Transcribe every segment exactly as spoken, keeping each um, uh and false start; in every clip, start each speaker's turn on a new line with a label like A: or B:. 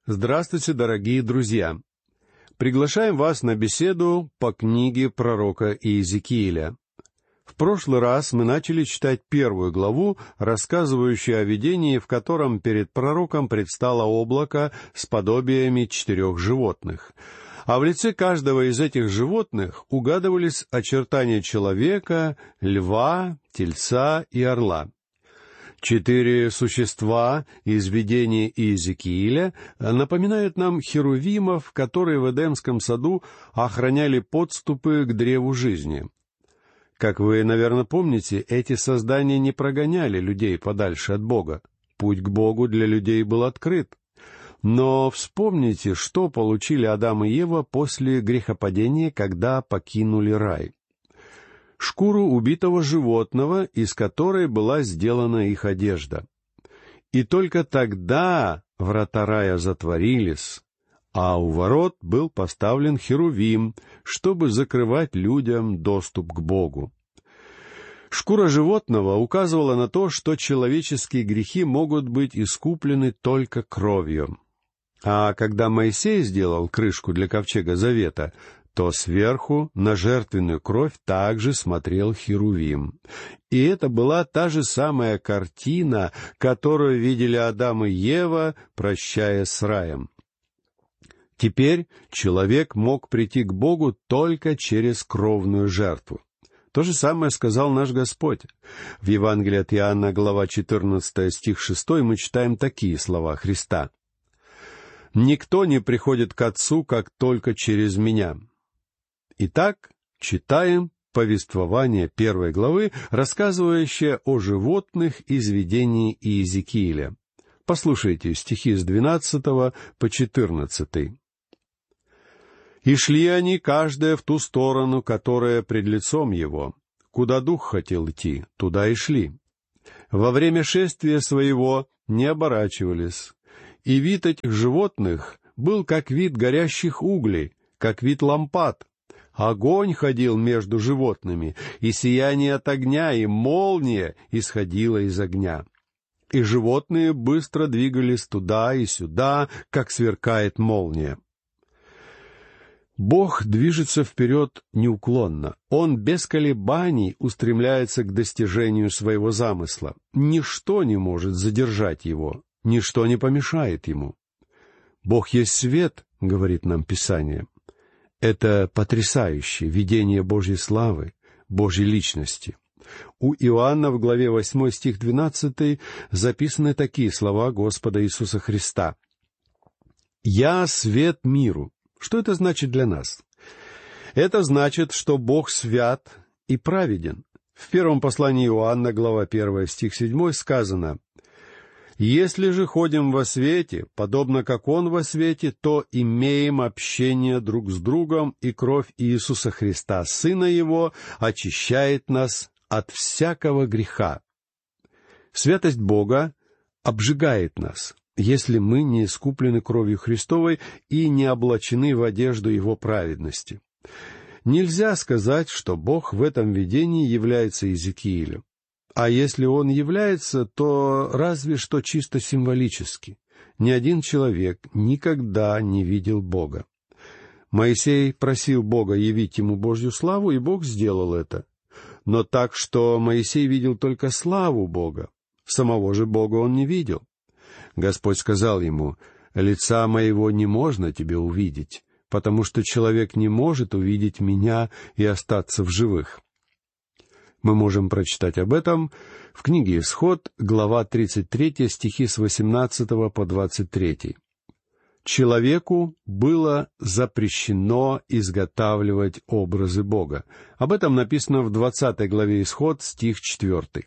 A: Здравствуйте, дорогие друзья! Приглашаем вас на беседу по книге пророка Иезекииля. В прошлый раз мы начали читать первую главу, рассказывающую о видении, в котором перед пророком предстало облако с подобиями четырех животных. А в лице каждого из этих животных угадывались очертания человека, льва, тельца и орла. Четыре существа из видения Иезекииля напоминают нам херувимов, которые в Эдемском саду охраняли подступы к древу жизни. Как вы, наверное, помните, эти создания не прогоняли людей подальше от Бога. Путь к Богу для людей был открыт. Но вспомните, что получили Адам и Ева после грехопадения, когда покинули рай. Шкуру убитого животного, из которой была сделана их одежда. И только тогда врата рая затворились, а у ворот был поставлен херувим, чтобы закрывать людям доступ к Богу. Шкура животного указывала на то, что человеческие грехи могут быть искуплены только кровью. А когда Моисей сделал крышку для ковчега завета, то сверху на жертвенную кровь также смотрел херувим. И это была та же самая картина, которую видели Адам и Ева, прощаясь с раем. Теперь человек мог прийти к Богу только через кровную жертву. То же самое сказал наш Господь. В Евангелии от Иоанна, глава четырнадцатая, стих шестой, мы читаем такие слова Христа. «Никто не приходит к Отцу, как только через Меня». Итак, читаем повествование первой главы, рассказывающее о животных из видений Иезекииля. Послушайте стихи с двенадцатого по четырнадцатый. «И шли они, каждая в ту сторону, которая пред лицом его. Куда дух хотел идти, туда и шли. Во время шествия своего не оборачивались. И вид этих животных был как вид горящих углей, как вид лампад. Огонь ходил между животными, и сияние от огня, и молния исходила из огня. И животные быстро двигались туда и сюда, как сверкает молния». Бог движется вперед неуклонно. Он без колебаний устремляется к достижению своего замысла. Ничто не может задержать его, ничто не помешает ему. «Бог есть свет», — говорит нам Писание. Это потрясающее видение Божьей славы, Божьей личности. У Иоанна в главе восьмой, стих двенадцатый, записаны такие слова Господа Иисуса Христа. «Я свет миру». Что это значит для нас? Это значит, что Бог свят и праведен. В первом послании Иоанна, глава первая, стих седьмой, сказано: «Если же ходим во свете, подобно как Он во свете, то имеем общение друг с другом, и кровь Иисуса Христа, Сына Его, очищает нас от всякого греха». Святость Бога обжигает нас, если мы не искуплены кровью Христовой и не облачены в одежду Его праведности. Нельзя сказать, что Бог в этом видении является Иезекиилю. А если он является, то разве что чисто символически. Ни один человек никогда не видел Бога. Моисей просил Бога явить ему Божью славу, и Бог сделал это. Но так, что Моисей видел только славу Бога. Самого же Бога он не видел. Господь сказал ему: «Лица моего не можно тебе увидеть, потому что человек не может увидеть меня и остаться в живых». Мы можем прочитать об этом в книге «Исход», глава тридцать три, стихи с восемнадцатого по двадцать три. Человеку было запрещено изготавливать образы Бога. Об этом написано в двадцатой главе «Исход», стих четвертый.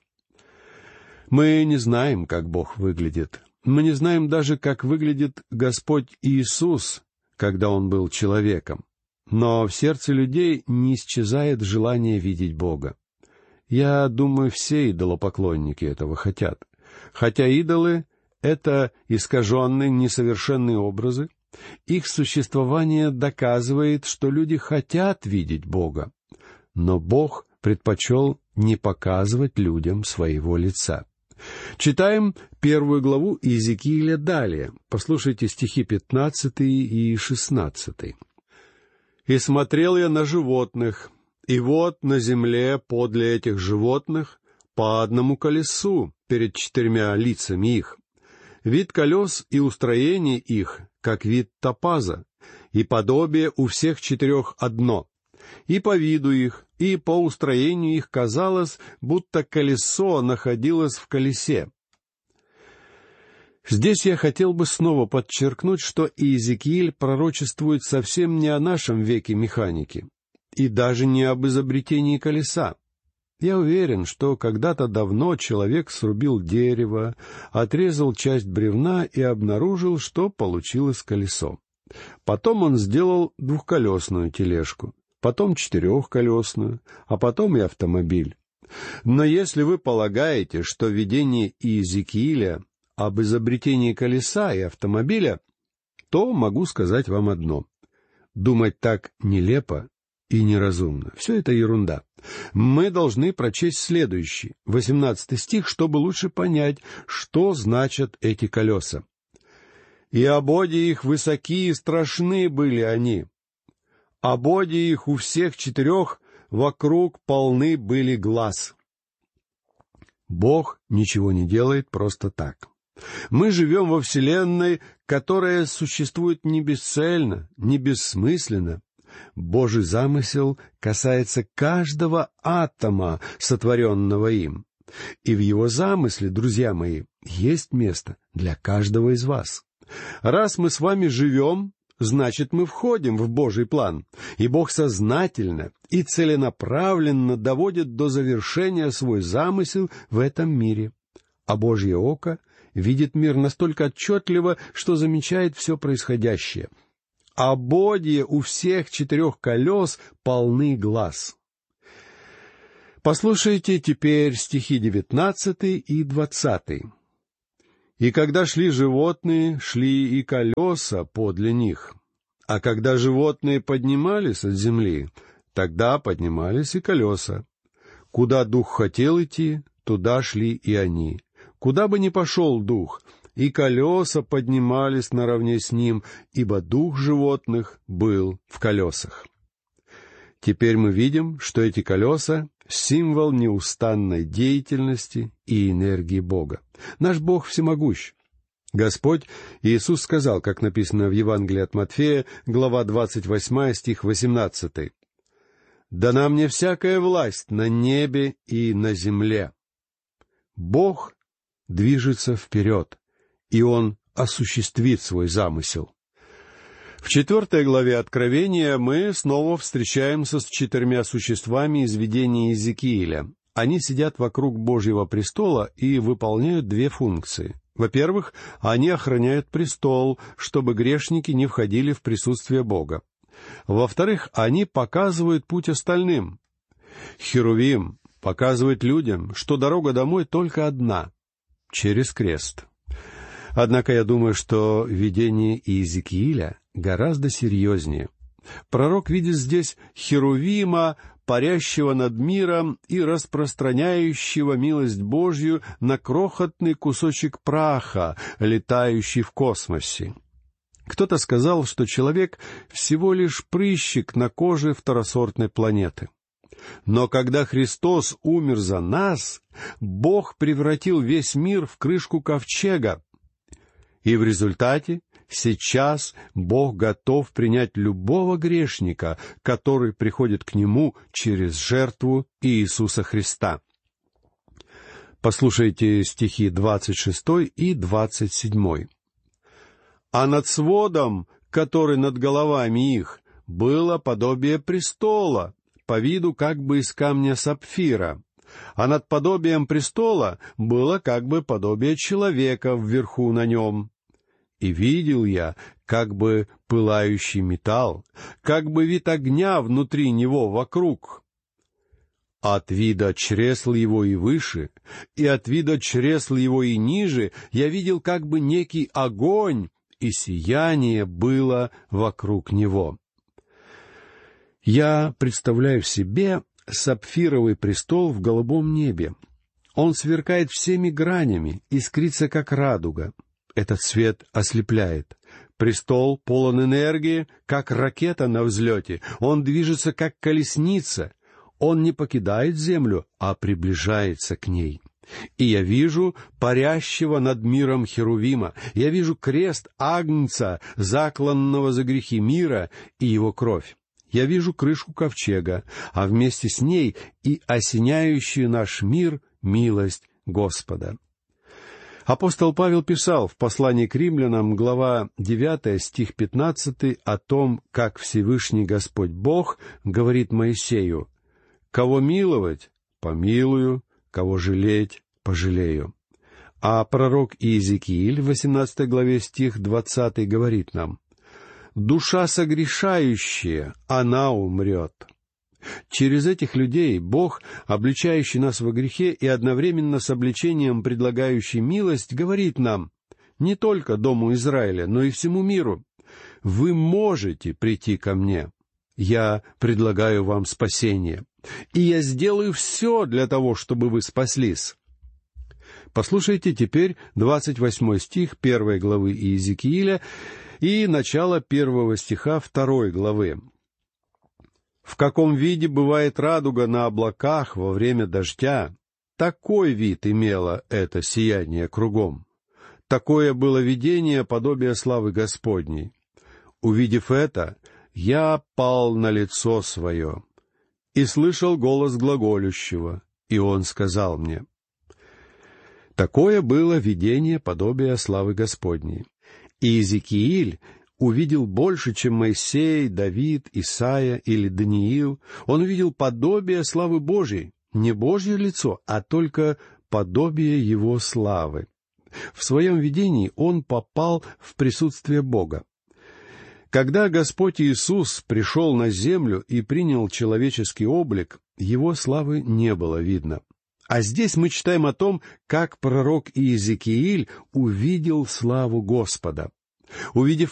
A: Мы не знаем, как Бог выглядит. Мы не знаем даже, как выглядит Господь Иисус, когда Он был человеком. Но в сердце людей не исчезает желание видеть Бога. Я думаю, все идолопоклонники этого хотят. Хотя идолы — это искаженные, несовершенные образы, их существование доказывает, что люди хотят видеть Бога. Но Бог предпочел не показывать людям своего лица. Читаем первую главу Иезекииля далее. Послушайте стихи пятнадцатый и шестнадцатый. «И смотрел я на животных, и вот на земле подле этих животных по одному колесу перед четырьмя лицами их. Вид колес и устроение их, как вид топаза, и подобие у всех четырех одно. И по виду их, и по устроению их казалось, будто колесо находилось в колесе». Здесь я хотел бы снова подчеркнуть, что Иезекииль пророчествует совсем не о нашем веке механики, и даже не об изобретении колеса. Я уверен, что когда-то давно человек срубил дерево, отрезал часть бревна и обнаружил, что получилось колесо. Потом он сделал двухколесную тележку, потом четырехколесную, а потом и автомобиль. Но если вы полагаете, что видение Иезекииля об изобретении колеса и автомобиля, то могу сказать вам одно. Думать так нелепо и неразумно. Все это ерунда. Мы должны прочесть следующий, восемнадцатый стих, чтобы лучше понять, что значат эти колеса. «И ободи их высоки и страшны были они. Ободи их у всех четырех вокруг полны были глаз». Бог ничего не делает просто так. Мы живем во Вселенной, которая существует не бесцельно, не бессмысленно. Божий замысел касается каждого атома, сотворенного им. И в его замысле, друзья мои, есть место для каждого из вас. Раз мы с вами живем, значит, мы входим в Божий план, и Бог сознательно и целенаправленно доводит до завершения свой замысел в этом мире. А Божье око видит мир настолько отчетливо, что замечает все происходящее. Ободья у всех четырех колес полны глаз. Послушайте теперь стихи девятнадцатый и двадцатый. «И когда шли животные, шли и колеса подле них. А когда животные поднимались от земли, тогда поднимались и колеса. Куда дух хотел идти, туда шли и они. Куда бы ни пошел дух, и колеса поднимались наравне с ним, ибо дух животных был в колесах». Теперь мы видим, что эти колеса — символ неустанной деятельности и энергии Бога. Наш Бог всемогущ. Господь Иисус сказал, как написано в Евангелии от Матфея, глава двадцать восьмая, стих восемнадцатый. «Дана мне всякая власть на небе и на земле». Бог движется вперед, и Он осуществит свой замысел. В четвертой главе Откровения мы снова встречаемся с четырьмя существами из видения Иезекииля. Они сидят вокруг Божьего престола и выполняют две функции. Во-первых, они охраняют престол, чтобы грешники не входили в присутствие Бога. Во-вторых, они показывают путь остальным. Херувим показывает людям, что дорога домой только одна — через крест. Однако я думаю, что видение Иезекииля гораздо серьезнее. Пророк видит здесь Херувима, парящего над миром и распространяющего милость Божью на крохотный кусочек праха, летающий в космосе. Кто-то сказал, что человек всего лишь прыщик на коже второсортной планеты. Но когда Христос умер за нас, Бог превратил весь мир в крышку ковчега. И в результате сейчас Бог готов принять любого грешника, который приходит к Нему через жертву Иисуса Христа. Послушайте стихи двадцать шестой и двадцать седьмой. «А над сводом, который над головами их, было подобие престола, по виду как бы из камня сапфира, а над подобием престола было как бы подобие человека вверху на нем. И видел я как бы пылающий металл, как бы вид огня внутри него вокруг. От вида чресл его и выше, и от вида чресл его и ниже я видел как бы некий огонь, и сияние было вокруг него». Я представляю себе сапфировый престол в голубом небе. Он сверкает всеми гранями, искрится, как радуга. Этот свет ослепляет. Престол полон энергии, как ракета на взлете. Он движется, как колесница. Он не покидает землю, а приближается к ней. И я вижу парящего над миром Херувима. Я вижу крест Агнца, закланного за грехи мира, и его кровь. Я вижу крышку ковчега, а вместе с ней и осеняющую наш мир милость Господа. Апостол Павел писал в послании к римлянам, глава девятая, стих пятнадцатый, о том, как Всевышний Господь Бог говорит Моисею: «Кого миловать, помилую, кого жалеть, пожалею». А пророк Иезекииль в восемнадцатой главе, стих двадцатый, говорит нам: «Душа согрешающая, она умрет». Через этих людей Бог, обличающий нас во грехе и одновременно с обличением предлагающий милость, говорит нам, не только дому Израиля, но и всему миру: «Вы можете прийти ко мне. Я предлагаю вам спасение, и я сделаю все для того, чтобы вы спаслись». Послушайте теперь двадцать восьмой стих первой главы Иезекииля и начало первого стиха второй главы. «В каком виде бывает радуга на облаках во время дождя, такой вид имело это сияние кругом. Такое было видение подобия славы Господней. Увидев это, я пал на лицо свое и слышал голос глаголющего, и он сказал мне». Такое было видение подобия славы Господней. И Иезекииль увидел больше, чем Моисей, Давид, Исаия или Даниил. Он увидел подобие славы Божьей, не Божье лицо, а только подобие Его славы. В своем видении он попал в присутствие Бога. Когда Господь Иисус пришел на землю и принял человеческий облик, Его славы не было видно. А здесь мы читаем о том, как пророк Иезекииль увидел славу Господа. Увидев